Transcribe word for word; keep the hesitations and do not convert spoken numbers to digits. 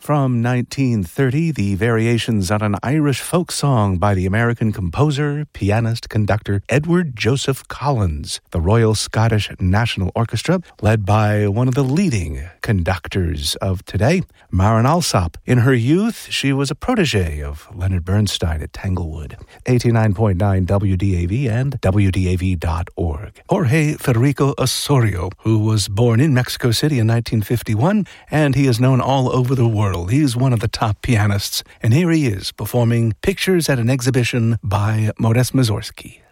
From nineteen thirty, the variations on an Irish folk song by the American composer, pianist, conductor Edward Joseph Collins. The Royal Scottish National Orchestra, led by one of the leading conductors of today, Maren Alsop. In her youth, she was a protege of Leonard Bernstein at Tanglewood. eighty-nine point nine W D A V and W D A V dot org. Jorge Federico Osorio, who was born in Mexico City in nineteen fifty-one, and he is known all over the world. He's one of the top pianists, and here he is performing Pictures at an Exhibition by Modest Mussorgsky.